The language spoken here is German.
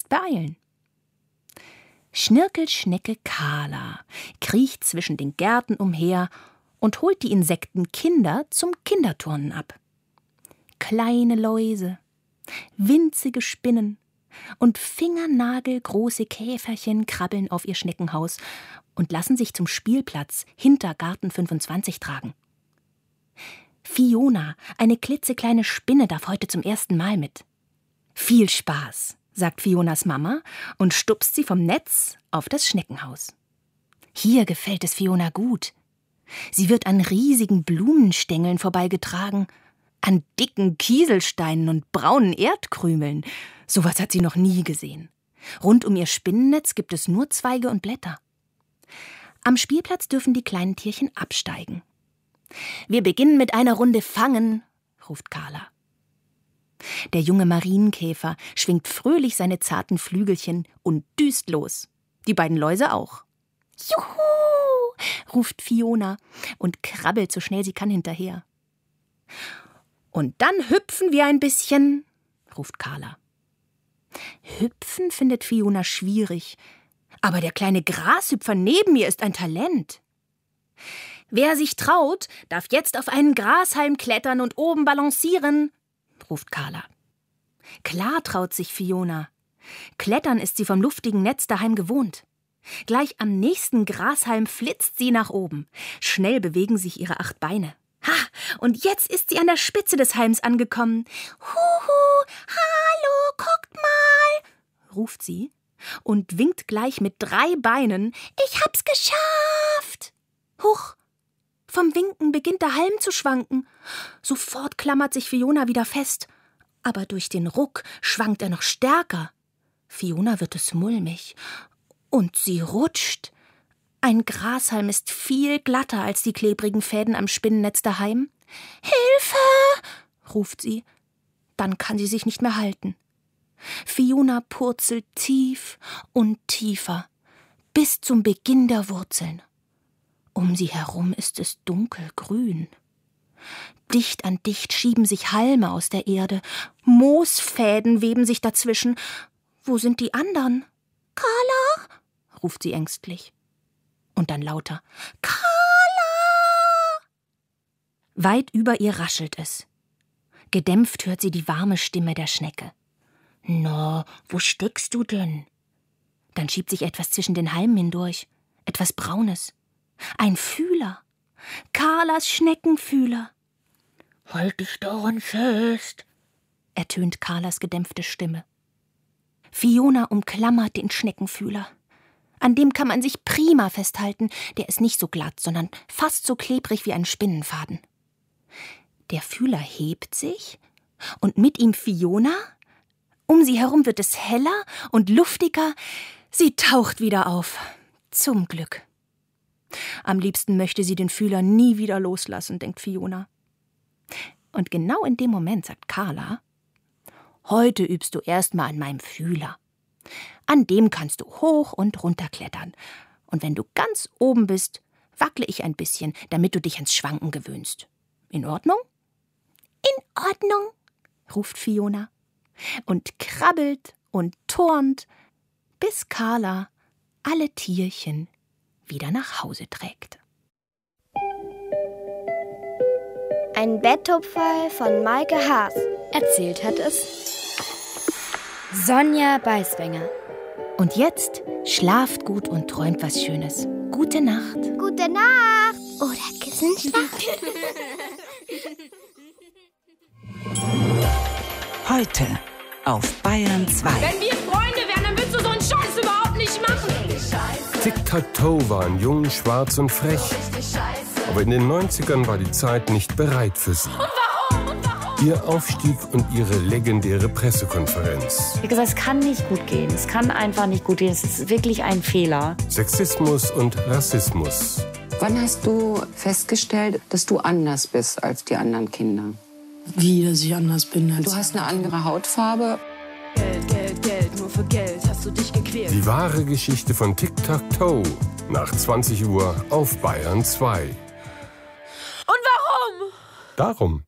gefälligst beeilen. Schnirkelschnecke Carla kriecht zwischen den Gärten umher und holt die Insektenkinder zum Kinderturnen ab. Kleine Läuse, winzige Spinnen und fingernagelgroße Käferchen krabbeln auf ihr Schneckenhaus und lassen sich zum Spielplatz hinter Garten 25 tragen. Fiona, eine klitzekleine Spinne, darf heute zum ersten Mal mit. Viel Spaß, sagt Fionas Mama und stupst sie vom Netz auf das Schneckenhaus. Hier gefällt es Fiona gut. Sie wird an riesigen Blumenstängeln vorbeigetragen, an dicken Kieselsteinen und braunen Erdkrümeln. Sowas hat sie noch nie gesehen. Rund um ihr Spinnennetz gibt es nur Zweige und Blätter. Am Spielplatz dürfen die kleinen Tierchen absteigen. »Wir beginnen mit einer Runde Fangen«, ruft Carla. Der junge Marienkäfer schwingt fröhlich seine zarten Flügelchen und düst los. Die beiden Läuse auch. »Juhu«, ruft Fiona und krabbelt so schnell sie kann hinterher. »Und dann hüpfen wir ein bisschen«, ruft Carla. Hüpfen findet Fiona schwierig, aber der kleine Grashüpfer neben ihr ist ein Talent. »Wer sich traut, darf jetzt auf einen Grashalm klettern und oben balancieren«, ruft Carla. Klar traut sich Fiona. Klettern ist sie vom luftigen Netz daheim gewohnt. Gleich am nächsten Grashalm flitzt sie nach oben. Schnell bewegen sich ihre 8 Beine. Ha, und jetzt ist sie an der Spitze des Halms angekommen. »Huhu, hallo, guckt mal«, ruft sie und winkt gleich mit 3 Beinen. »Ich hab's geschafft!« Huch! Vom Winken beginnt der Halm zu schwanken. Sofort klammert sich Fiona wieder fest. Aber durch den Ruck schwankt er noch stärker. Fiona wird es mulmig. Und sie rutscht. Ein Grashalm ist viel glatter als die klebrigen Fäden am Spinnennetz daheim. »Hilfe!« ruft sie. Dann kann sie sich nicht mehr halten. Fiona purzelt tief und tiefer, bis zum Beginn der Wurzeln. Um sie herum ist es dunkelgrün. Dicht an dicht schieben sich Halme aus der Erde. Moosfäden weben sich dazwischen. Wo sind die anderen? »Carla«, ruft sie ängstlich. Und dann lauter »Carla!« Weit über ihr raschelt es. Gedämpft hört sie die warme Stimme der Schnecke. »Na, wo steckst du denn?« Dann schiebt sich etwas zwischen den Halmen hindurch. Etwas Braunes. Ein Fühler. Carlas Schneckenfühler. »Halt dich daran fest«, ertönt Carlas gedämpfte Stimme. Fiona umklammert den Schneckenfühler. An dem kann man sich prima festhalten. Der ist nicht so glatt, sondern fast so klebrig wie ein Spinnenfaden. Der Fühler hebt sich und mit ihm Fiona. Um sie herum wird es heller und luftiger. Sie taucht wieder auf. Zum Glück. Am liebsten möchte sie den Fühler nie wieder loslassen, denkt Fiona. Und genau in dem Moment sagt Carla: »Heute übst du erst mal an meinem Fühler. An dem kannst du hoch und runter klettern. Und wenn du ganz oben bist, wackle ich ein bisschen, damit du dich ans Schwanken gewöhnst. In Ordnung?« »In Ordnung«, ruft Fiona und krabbelt und turnt, bis Carla alle Tierchen wieder nach Hause trägt. Ein Betthupferl von Maike Haas. Erzählt hat es Sonja Beiswenger. Und jetzt schlaft gut und träumt was Schönes. Gute Nacht. Gute Nacht. Oder Kissenschlaf. Heute auf Bayern 2. Wenn wir Freunde wären, dann würdest du so einen Scheiß überhaupt nicht machen. Tic-Tac-Toe waren jung, schwarz und frech. Aber in den 90ern war die Zeit nicht bereit für sie. Und warum? Ihr Aufstieg und ihre legendäre Pressekonferenz. Wie gesagt, es kann nicht gut gehen. Es kann einfach nicht gut gehen. Es ist wirklich ein Fehler. Sexismus und Rassismus. Wann hast du festgestellt, dass du anders bist als die anderen Kinder? Wie, dass ich anders bin als... Du hast eine andere Hautfarbe. Geld, Geld, Geld, nur für Geld hast du dich gequält. Die wahre Geschichte von Tic-Tac-Toe. Nach 20 Uhr auf Bayern 2. Und warum? Darum.